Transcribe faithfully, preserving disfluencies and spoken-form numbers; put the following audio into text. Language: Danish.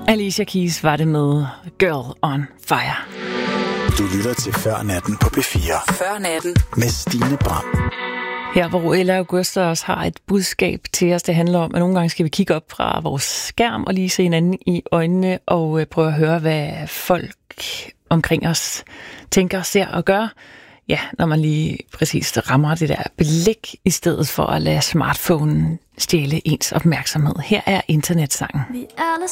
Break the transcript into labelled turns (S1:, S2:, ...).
S1: Alicia Keys var det med Girl on Fire.
S2: Du lytter til Før Natten på B fire.
S3: Før Natten
S2: Med Stine Bram.
S1: Her hvor Ella Augusta også har et budskab til os, det handler om, at nogle gange skal vi kigge op fra vores skærm og lige se hinanden i øjnene og prøve at høre, hvad folk omkring os tænker, ser og gør. Ja, når man lige præcis rammer det der blik, i stedet for at lade smartphonen stjæle ens opmærksomhed. Her er internetsangen.
S4: Vi alle